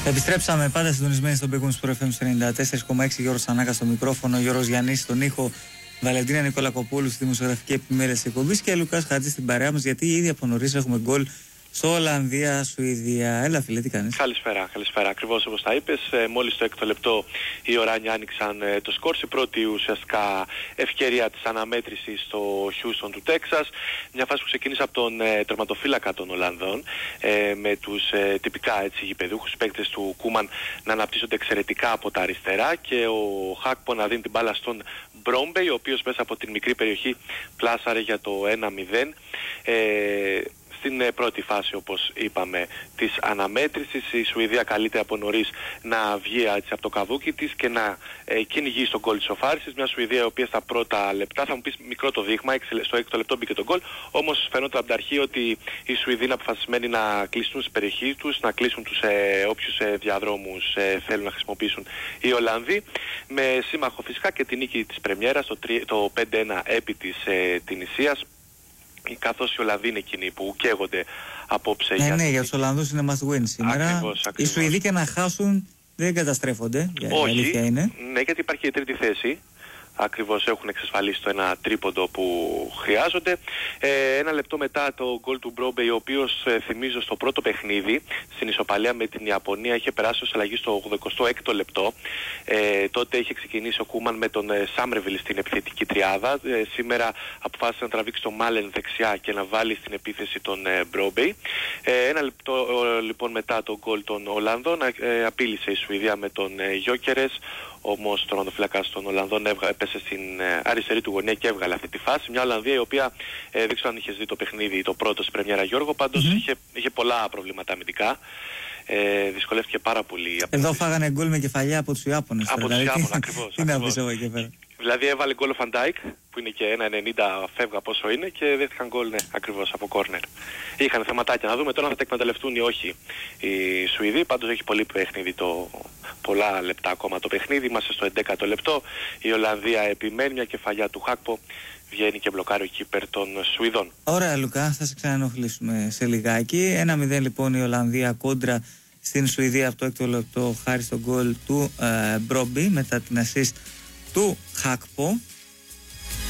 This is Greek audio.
Επιστρέψαμε πάντα συντονισμένοι στον Big Wings Pro FM 94,6. Γιώργος Ανάκα στο μικρόφωνο, Γιώργος Γιαννής στον ήχο, Βαλεντίνα Νικολακοπούλου στη δημοσιογραφική επιμέλεια της εκπομπής και Λουκάς Χατζής στην παρέα μας, γιατί ήδη από νωρίς έχουμε γκολ στο Ολλανδία, Σουηδία. Έλα φίλε, τι κάνεις? Καλησπέρα. Ακριβώς όπως τα είπες, μόλις το 6ο λεπτό οι Οράνοι άνοιξαν το σκορ. Η πρώτη ουσιαστικά ευκαιρία της αναμέτρησης στο Houston του Τέξας. Μια φάση που ξεκίνησε από τον τερματοφύλακα των Ολλανδών, με τους τυπικά γηπεδούχους παίκτες του Κούμαν να αναπτύσσονται εξαιρετικά από τα αριστερά και ο Χάκπο να δίνει την μπάλα στον Μπρόμπεϊ, ο οποίος μέσα από την μικρή περιοχή πλάσαρε για το 1-0. Στην πρώτη φάση, όπως είπαμε, της αναμέτρησης, η Σουηδία καλείται από νωρίς να βγει από το καβούκι της και να κυνηγεί στον γκολ της οφάρισης. Μια Σουηδία η οποία στα πρώτα λεπτά, θα μου πεις μικρό το δείγμα, στο 6ο λεπτό μπήκε το γκολ, όμως φαινόταν από την αρχή ότι οι Σουηδοί είναι αποφασισμένοι να κλειστούν στην περιοχή τους, να κλείσουν τους όποιους διαδρόμους θέλουν να χρησιμοποιήσουν οι Ολλανδοί, με σύμμαχο φυσικά και την νίκη της πρεμιέρας, το 5-1 επί της Τινησίας. Καθώς οι Ολλανδοί είναι εκείνοι που καίγονται απόψε. Για τους Ολλανδούς είναι must win σήμερα. Ακριβώς. Οι Σουηδοί και να χάσουν δεν καταστρέφονται. Όχι, η αλήθεια είναι. Ναι, γιατί υπάρχει η τρίτη θέση. Ακριβώς έχουν εξασφαλίσει το ένα τρίποντο που χρειάζονται. Ένα λεπτό μετά το γκολ του Μπρόμπεϊ, ο οποίος θυμίζω στο πρώτο παιχνίδι στην ισοπαλία με την Ιαπωνία είχε περάσει ως αλλαγή στο 86ο λεπτό. Τότε είχε ξεκινήσει ο Κούμαν με τον Σάμρεβιλ στην επιθετική τριάδα. Σήμερα αποφάσισε να τραβήξει τον Μάλεν δεξιά και να βάλει στην επίθεση τον Μπρόμπεϊ. Ένα λεπτό λοιπόν μετά το γκολ των Ολλανδών απείλησε η Σουηδία με τον Γιόκερες. Όμως το τερματοφύλακας των Ολλανδών έπεσε στην αριστερή του γωνία και έβγαλε αυτή τη φάση. Μια Ολλανδία η οποία δεν ξέρω αν είχε δει το παιχνίδι το πρώτο στην πρεμιέρα, Γιώργο, πάντως είχε πολλά προβλήματα αμυντικά. Δυσκολεύτηκε πάρα πολύ. Εδώ φάγανε γκολ με κεφαλιά από τους Ιάπωνες. Από τους Ιάπωνες, ακριβώς. Τι να πεις εγώ εκεί πέρα. Δηλαδή έβαλε γκολ ο Φαντάικ που είναι και 1,90 φεύγα πόσο είναι και δέχτηκαν γκολ, ναι, ακριβώς από κόρνερ. Είχαν θεματάκια, να δούμε τώρα αν θα τα εκμεταλλευτούν ή όχι οι Σουηδοί. Πάντως έχει πολύ παιχνίδι, πολλά λεπτά ακόμα το παιχνίδι. Είμαστε στο 11ο λεπτό. Η Ολλανδία επιμένει, μια κεφαλιά του Χάκπο βγαίνει και μπλοκάρει ο κύπερ των Σουηδών. Ωραία Λουκά, θα σε ξαναενοχλήσουμε σε λιγάκι. 1-0 λοιπόν η Ολλανδία κόντρα στην Σουηδία από το 6ο λεπτό χάρη στον γκολ του Μπρόμπεϊ μετά την assist του Χάκπο.